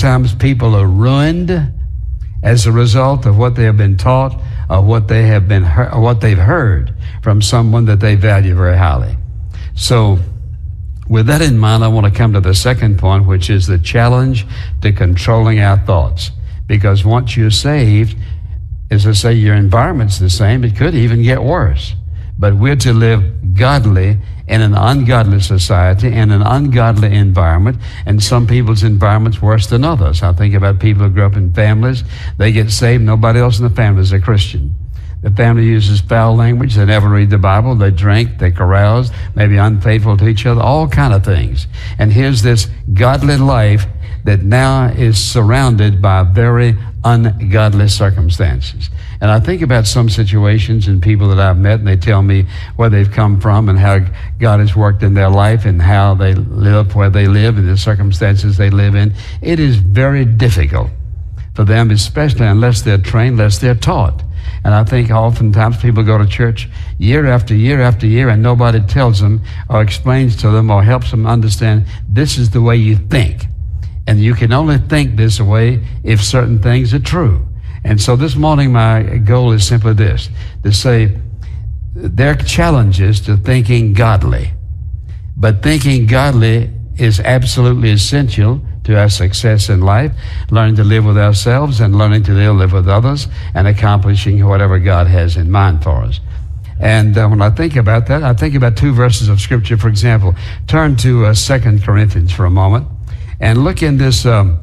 Oftentimes people are ruined as a result of what they have been taught or what they have been or what they've heard from someone that they value very highly. So with that in mind, I want to come to the second point, which is the challenge to controlling our thoughts. Because once you're saved, as I say, your environment's the same. It could even get worse. But we're to live godly in an ungodly society, in an ungodly environment, and some people's environment's worse than others. I think about people who grew up in families. They get saved. Nobody else in the family is a Christian. The family uses foul language. They never read the Bible. They drink. They carouse. Maybe unfaithful to each other. All kind of things. And here's this godly life that now is surrounded by very ungodly circumstances. And I think about some situations and people that I've met, and they tell me where they've come from and how God has worked in their life and how they live where they live and the circumstances they live in. It is very difficult for them, especially unless they're trained, unless they're taught. And I think oftentimes people go to church year after year after year and nobody tells them or explains to them or helps them understand this is the way you think. And you can only think this way if certain things are true. And so this morning my goal is simply this, to say there are challenges to thinking godly. But thinking godly is absolutely essential to our success in life, learning to live with ourselves and learning to live with others and accomplishing whatever God has in mind for us. And when I think about that, I think about two verses of Scripture. For example, turn to 2 Corinthians for a moment and look in this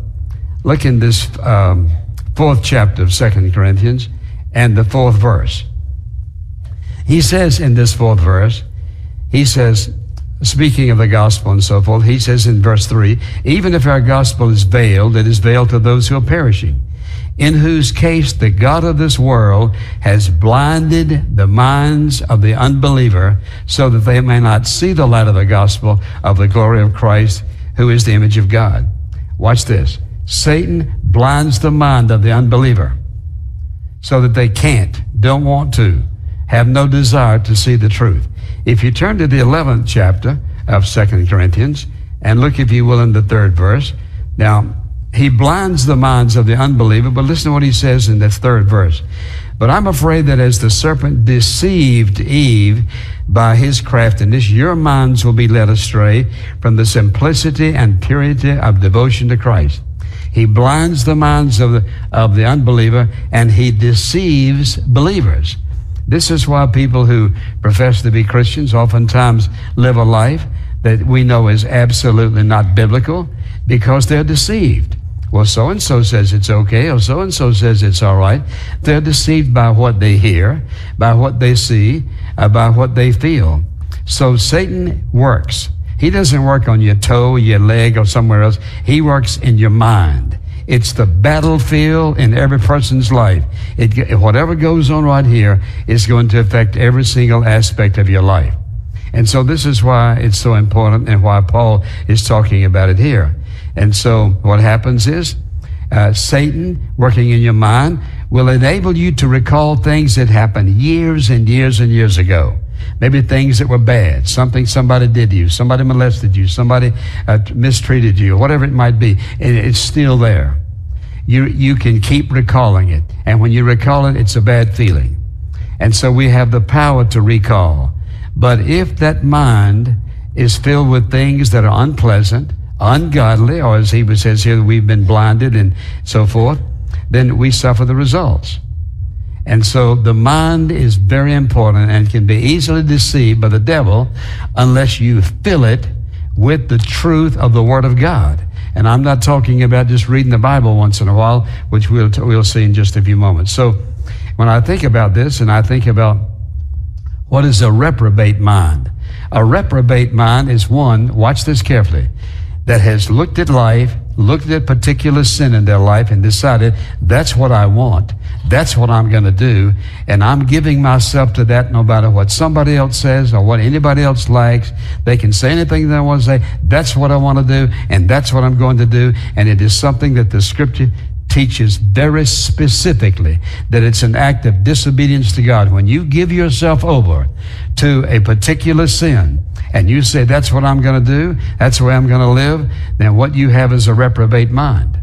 fourth chapter of 2 Corinthians and the fourth verse. He says in this fourth verse, he says, speaking of the gospel and so forth, he says in verse 3, even if our gospel is veiled, it is veiled to those who are perishing, in whose case the God of this world has blinded the minds of the unbeliever so that they may not see the light of the gospel of the glory of Christ, who is the image of God. Watch this. Satan blinds the mind of the unbeliever so that they don't want to, have no desire to see the truth. If you turn to the 11th chapter of 2 Corinthians and look, if you will, in the third verse. Now, he blinds the minds of the unbeliever, but listen to what he says in that third verse. But I'm afraid that as the serpent deceived Eve by his craftiness, your minds will be led astray from the simplicity and purity of devotion to Christ. He blinds the minds of the unbeliever, and he deceives believers. This is why people who profess to be Christians oftentimes live a life that we know is absolutely not biblical because they're deceived. Well, so-and-so says it's okay, or so-and-so says it's all right. They're deceived by what they hear, by what they see, by what they feel. So Satan works. He doesn't work on your toe, your leg, or somewhere else. He works in your mind. It's the battlefield in every person's life. Whatever goes on right here is going to affect every single aspect of your life. And so this is why it's so important and why Paul is talking about it here. And so what happens is Satan working in your mind will enable you to recall things that happened years and years and years ago. Maybe things that were bad, something somebody did to you, somebody molested you, somebody mistreated you, whatever it might be. It's still there. You can keep recalling it. And when you recall it, it's a bad feeling. And so we have the power to recall. But if that mind is filled with things that are unpleasant, ungodly, or as he says here, we've been blinded and so forth, then we suffer the results. And so the mind is very important and can be easily deceived by the devil unless you fill it with the truth of the Word of God. And I'm not talking about just reading the Bible once in a while, which we'll see in just a few moments. So when I think about this and I think about what is a reprobate mind, a reprobate mind is one, watch this carefully, that has looked at life, looked at particular sin in their life and decided, that's what I want. That's what I'm going to do. And I'm giving myself to that no matter what somebody else says or what anybody else likes. They can say anything they want to say. That's what I want to do, and that's what I'm going to do. And it is something that the Scripture teaches very specifically, that it's an act of disobedience to God. When you give yourself over to a particular sin, and you say, that's what I'm going to do, that's the way I'm going to live, then what you have is a reprobate mind.